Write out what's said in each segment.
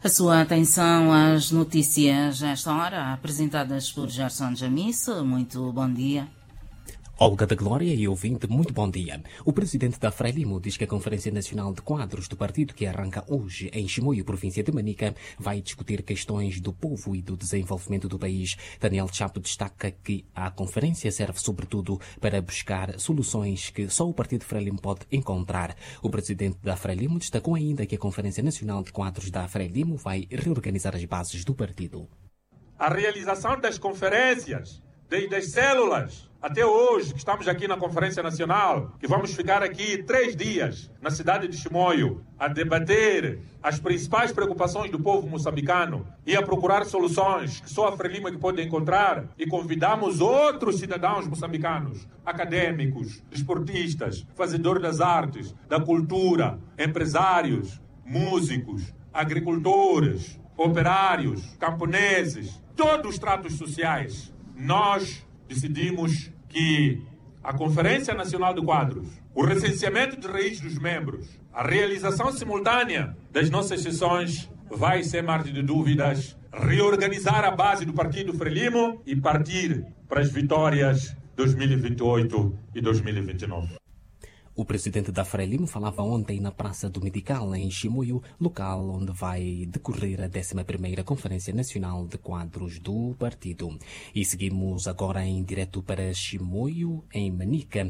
A sua atenção às notícias a esta hora, apresentadas por Gerson Jamice. Muito bom dia. Olga da Glória e ouvinte, muito bom dia. O presidente da Frelimo diz que a Conferência Nacional de Quadros do partido, que arranca hoje em Chimoio, província de Manica, vai discutir questões do povo e do desenvolvimento do país. Daniel Chapo destaca que a conferência serve sobretudo para buscar soluções que só o partido Frelimo pode encontrar. O presidente da Frelimo destacou ainda que a Conferência Nacional de Quadros da Frelimo vai reorganizar as bases do partido. A realização das conferências, desde as células até hoje, que estamos aqui na Conferência Nacional, que vamos ficar aqui 3 dias na cidade de Chimoio a debater as principais preocupações do povo moçambicano e a procurar soluções que só a Frelimo é que pode encontrar, e convidamos outros cidadãos moçambicanos, acadêmicos, desportistas, fazedores das artes, da cultura, empresários, músicos, agricultores, operários, camponeses, todos os tratos sociais. Nós decidimos que a Conferência Nacional de Quadros, o recenseamento de raízes dos membros, a realização simultânea das nossas sessões vai, sem margem de dúvidas, reorganizar a base do partido Frelimo e partir para as vitórias 2028 e 2029. O presidente da Frelimo falava ontem na Praça do Medical, em Chimoio, local onde vai decorrer a 11ª Conferência Nacional de Quadros do partido. E seguimos agora em direto para Chimoio, em Manica,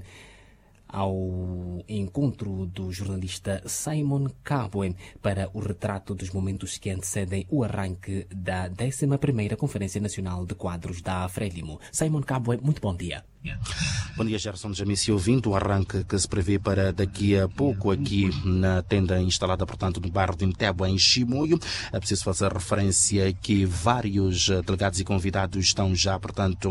ao encontro do jornalista Simon Kabwe para o retrato dos momentos que antecedem o arranque da 11ª Conferência Nacional de Quadros da Frelimo. Simon Kabwe, muito bom dia. Bom dia, Gerson Jamice, ouvindo o arranque que se prevê para daqui a pouco aqui na tenda instalada, portanto, no bairro de Ntebua, em Chimoio. É preciso fazer referência que vários delegados e convidados estão já, portanto,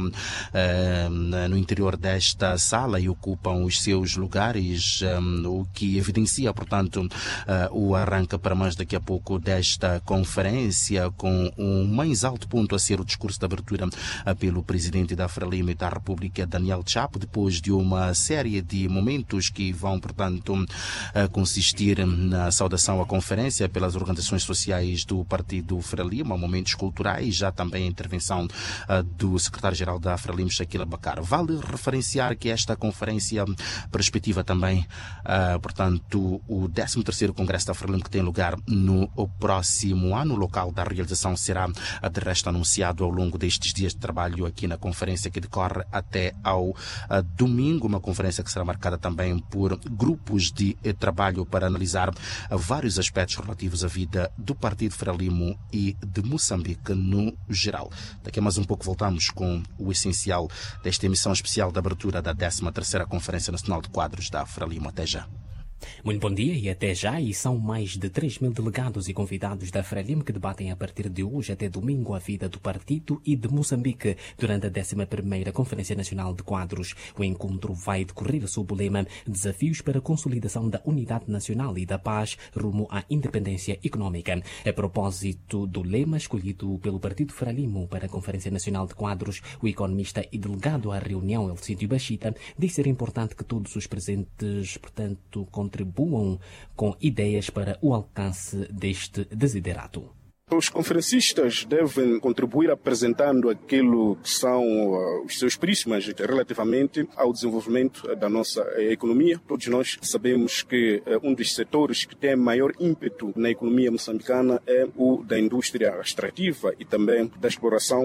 no interior desta sala e ocupam os seus lugares, o que evidencia, portanto, o arranque para mais daqui a pouco desta conferência, com o mais alto ponto a ser o discurso de abertura pelo presidente da Frelimo e da República, Daniel Chapo, depois de uma série de momentos que vão, portanto, consistir na saudação à conferência pelas organizações sociais do partido Frelimo, momentos culturais, já também a intervenção do secretário-geral da Frelimo, Shaquille Bakar. Vale referenciar que esta conferência perspectiva também, portanto, o 13º Congresso da Frelimo, que tem lugar no próximo ano. O local da realização será, de resto, anunciado ao longo destes dias de trabalho aqui na conferência, que decorre até ao domingo, uma conferência que será marcada também por grupos de trabalho para analisar vários aspectos relativos à vida do partido Frelimo e de Moçambique no geral. Daqui a mais um pouco voltamos com o essencial desta emissão especial de abertura da 13ª Conferência Nacional de Quadros da Frelimo. Até já. Muito bom dia e até já. E são mais de 3.000 delegados e convidados da Frelimo que debatem a partir de hoje até domingo a vida do partido e de Moçambique durante a 11ª Conferência Nacional de Quadros. O encontro vai decorrer sob o lema Desafios para a Consolidação da Unidade Nacional e da Paz rumo à Independência Económica. A propósito do lema escolhido pelo partido Frelimo para a Conferência Nacional de Quadros, o economista e delegado à reunião, Elcídio Bachita, disse ser importante que todos os presentes, portanto, contribuam com ideias para o alcance deste desiderato. Os conferencistas devem contribuir apresentando aquilo que são os seus prismas relativamente ao desenvolvimento da nossa economia. Todos nós sabemos que um dos setores que tem maior ímpeto na economia moçambicana é o da indústria extrativa e também da exploração